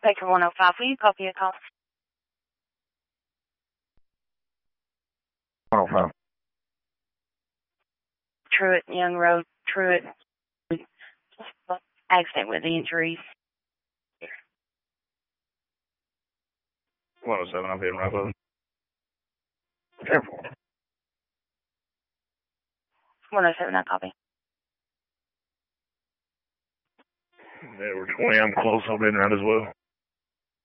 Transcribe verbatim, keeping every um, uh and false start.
Baker one oh five, will you copy a call? one oh five. Truett, Young Road, Truett. Accident with injuries. one oh seven, I'm hitting right button. Careful. one oh seven, I copy. Yeah, we're twenty, I'm close, I'll be in around as well.